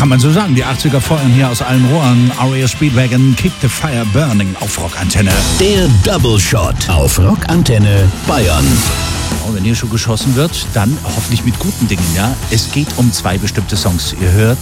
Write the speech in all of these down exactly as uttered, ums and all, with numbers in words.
Kann man so sagen, die achtziger feuern hier aus allen Rohren. R E O Speedwagon, Keep the Fire Burning auf Rockantenne. Der Double Shot auf Rockantenne Bayern. Und wenn hier schon geschossen wird, dann hoffentlich mit guten Dingen, ja. Es geht um zwei bestimmte Songs. Ihr hört,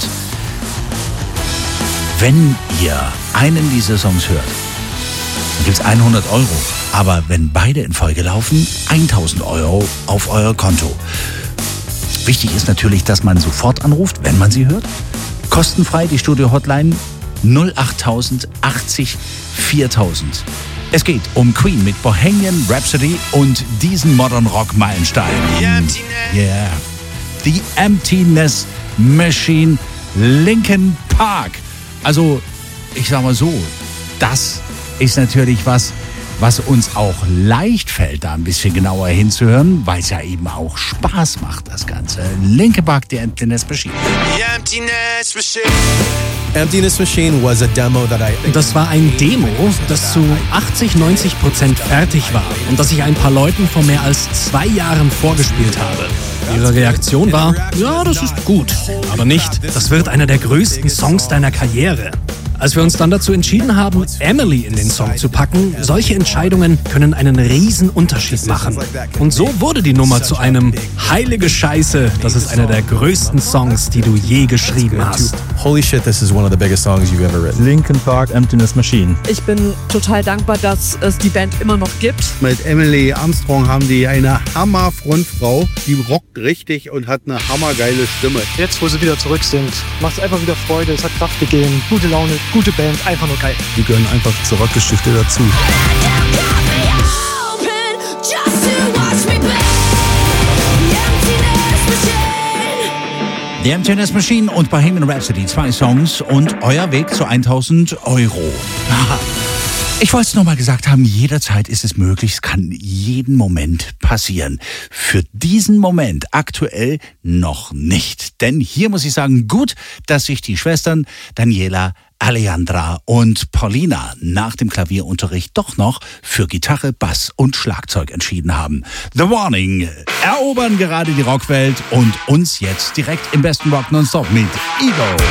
wenn ihr einen dieser Songs hört, dann gibt es hundert Euro. Aber wenn beide in Folge laufen, tausend Euro auf euer Konto. Wichtig ist natürlich, dass man sofort anruft, wenn man sie hört. Kostenfrei die Studio-Hotline null acht null null achtzig viertausend. Es geht um Queen mit Bohemian Rhapsody und diesen Modern Rock Meilenstein. Yeah. The Emptiness Machine, Linkin Park. Also, ich sag mal so, das ist natürlich was, was uns auch leicht fällt, da ein bisschen genauer hinzuhören, weil es ja eben auch Spaß macht, das Ganze. Linkin Park, The Emptiness Machine. The Emptiness Machine. Emptiness Machine was a demo that I... Das war ein Demo, das zu achtzig, neunzig Prozent fertig war und das ich ein paar Leuten vor mehr als zwei Jahren vorgespielt habe. Ihre Reaktion war, ja, das ist gut, aber nicht, das wird einer der größten Songs deiner Karriere. Als wir uns dann dazu entschieden haben, Emily in den Song zu packen, solche Entscheidungen können einen riesen Unterschied machen. Und so wurde die Nummer zu einem heilige Scheiße, das ist einer der größten Songs, die du je geschrieben hast. Holy shit, this is one of the biggest songs you've ever written. Linkin Park, Emptiness Machine. Ich bin total dankbar, dass es die Band immer noch gibt. Mit Emily Armstrong haben die eine Hammer-Frontfrau, die rockt richtig und hat eine hammergeile Stimme. Jetzt, wo sie wieder zurück sind, macht es einfach wieder Freude, es hat Kraft gegeben, gute Laune, gute Band, einfach nur geil. Die gehören einfach zur Rockgeschichte dazu. The Emptiness Machine und Bohemian Rhapsody, zwei Songs und euer Weg zu tausend Euro. Ich wollte es nochmal gesagt haben, jederzeit ist es möglich, es kann jeden Moment passieren. Für diesen Moment aktuell noch nicht. Denn hier muss ich sagen, gut, dass sich die Schwestern Daniela, Alejandra und Paulina nach dem Klavierunterricht doch noch für Gitarre, Bass und Schlagzeug entschieden haben. The Warning erobern gerade die Rockwelt und uns jetzt direkt im besten Rock Nonstop mit Ego.